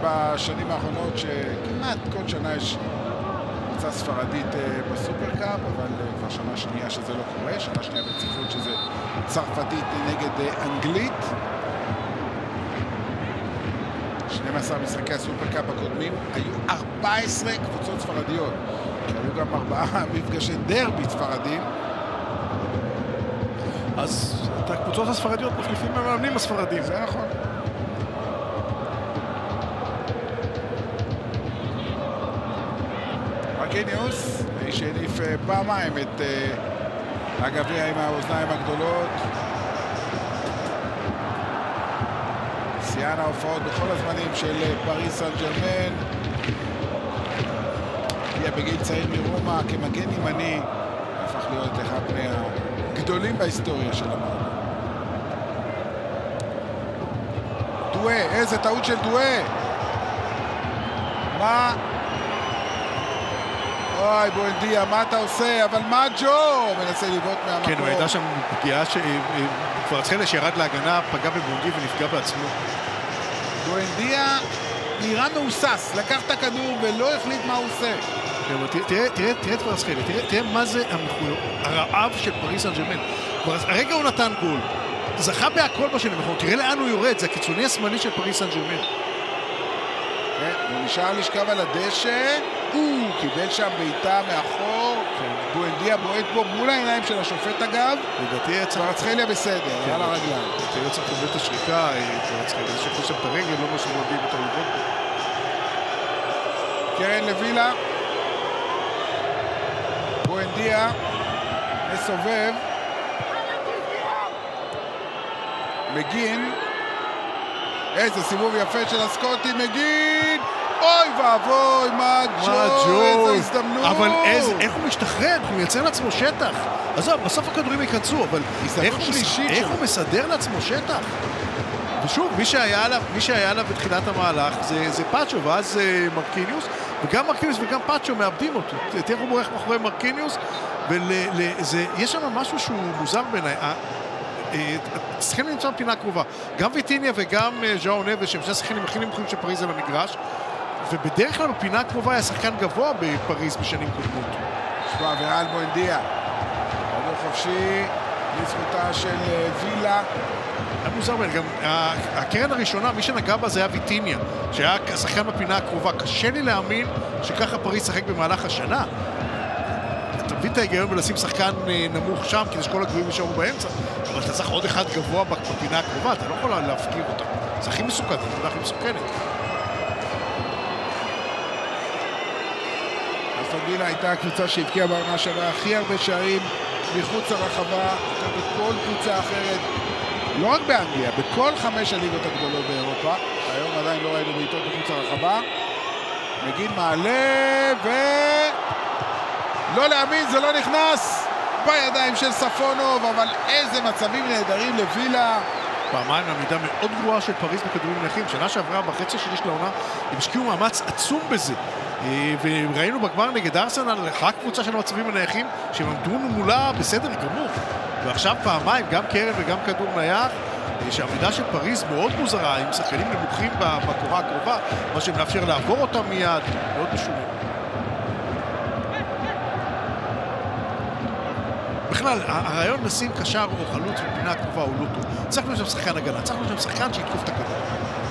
בשנים האחרונות שכמעט כל שנה יש קבוצה ספרדית בסופרקאפ, אבל כבר שנה שנייה שזה לא קורה, שנה שנייה ברציפות שזה צרפתית נגד אנגלית. 12 משחקי הסופרקאפ הקודמים היו 14 קבוצות ספרדיות, היו גם 4 מפגשי דרבי ספרדים. אז את הקבוצות הספרדיות מחליפים המאמנים הספרדים. זה נכון. מרקיניוס, שהניף פעמיים את הגביע עם האוזניים הגדולות. שיאן ההופעות בכל הזמנים של פריס סן ז'רמן. הגיע בגיל צעיר מרומא כמגן ימני, הפך להיות אחד מהגדולים בהיסטוריה של המועדון. דואה, איזה טעות של דואה. מה? אוי, בואנדיה, מה אתה עושה? אבל מה ג'ו? מנסה לבעוט מהמקום. כן, הוא הייתה שם פגיעה שכבר התחילה שירד להגנה, פגע בבונדי ונפגע בעצמו. בואנדיה נראה מאוסס, לקח את הכדור ולא החליט מה הוא עושה. תראה את פרסקלי, תראה מה זה הרעב של פריס סן ז'רמן. הרגע הוא נתן גול, זכה בהכל בשנים האחרונות, תראה לאן הוא יורד, זה הקיצוני השמאלי של פריס סן ז'רמן. כן, הוא נשאר לשכב על הדשא, הוא קיבל שם בעיטה מאחור, בואנדיה בועט בו מול העיניים של השופט אגב, פרסקליה בסדר, על הרגליים. תראה צריך לקבל את השריקה, פרסקליה, זה שחוש שם את הרגל, לא משהו מודיעים אותו לבעוט בו. קרן לוילה, בואנדיה מסובב, מגין, איזה סיבוב יפה של הסקוטי, מגין, אוי ואבוי, מה ג'ו, איזה הזדמנות. אבל איך הוא משתחרר, הוא מייצר לעצמו שטח. עזוב, בסוף הכדורים ייכנסו, אבל איך הוא מסדר לעצמו שטח? ושוב, מי שהיה עליו בתחילת המהלך זה פאצ'ו, ואז מרקיניוס, וגם מרקיניוס וגם פאצ'ו מאבדים אותו. תראה הוא בורח מאחורי מרקיניוס, ויש שם משהו שהוא מוזר בעיניי. שחקנים נמצא בפינה קרובה, גם ויטיניה וגם ז'או נבס, שהם שני שחקנים הכי נמוכים של פריז על המגרש, ובדרך כלל בפינה הקרובה היה שחקן גבוה בפריז בשנים קודמות. שווה ועל בואנדיה, כדור חופשי לזכותה של וילה. היה מוזר בין, גם הקרן הראשונה, מי שנגע בה זה היה ויטיניה, שהיה שחקן בפינה הקרובה. קשה לי להאמין שככה פריז שחק במהלך השנה. אתה מבין את ההיגיון ולשים שחקן נמוך שם, כדי שכל הגבוהים יישארו באמצע, אבל אתה צריך עוד אחד גבוה בפינה הקרובה, אתה לא יכול להפקיר אותה. זה הכי מסוכן, זה הכי מסוכנת. אסטון וילה הייתה הקבוצה שהבקיעה בעונה שעברה הכי הרבה שערים מחוץ לרחבה, בכל קבוצה אחרת, לא רק באנגליה, בכל 5 הליגות הגדולות באירופה. היום עדיין לא ראינו בעיטות מחוץ לרחבה. מגין מעלה לא להאמין, זה לא נכנס בידיים של ספונוב, אבל איזה מצבים נהדרים לוילה. פעמיים עמידה מאוד גרועה של פריז בכדורים נייחים. שנה שעברה בחצי השני של העונה הם השקיעו מאמץ עצום בזה, וראינו בגמר נגד ארסנל רק קבוצה של מצבים הנייחים שהם עמדו מולה בסדר גמור, ועכשיו פעמיים גם קרן וגם כדור נייח, שהעמידה של פריז מאוד מוזרה, עם שחקנים נמוכים בקורה הקרובה, מה שמאפשר לעבור אותם מיד, מאוד משונה. בכלל, הרעיון לשים קשר או חלוץ בפינה הקרובה הוא לא טוב. צריך להיות שם שחקן הגנה, צריך להיות שם שחקן שיתקוף את הכדור.